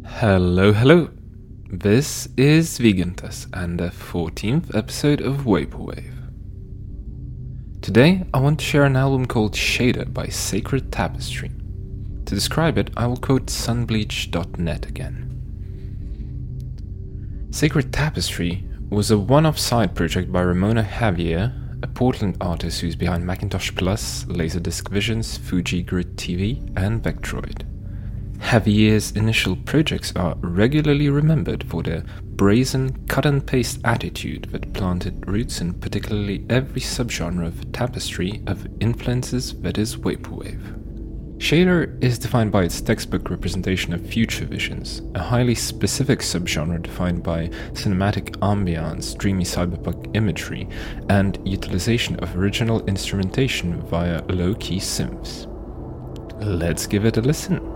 Hello. This is Vigintas and the 14th episode of Vaporwave. Today, I want to share an album called Shader by Sacred Tapestry. To describe it, I will quote sunbleach.net again. Sacred Tapestry was a one-off side project by Ramona Javier, a Portland artist who's behind Macintosh Plus, Laserdisc Visions, Fuji Grid TV, and Vectroid. Javier's initial projects are regularly remembered for their brazen, cut-and-paste attitude that planted roots in particularly every subgenre of tapestry of influences that is Vaporwave. Shader is defined by its textbook representation of future visions, a highly specific subgenre defined by cinematic ambience, dreamy cyberpunk imagery, and utilization of original instrumentation via low-key synths. Let's give it a listen.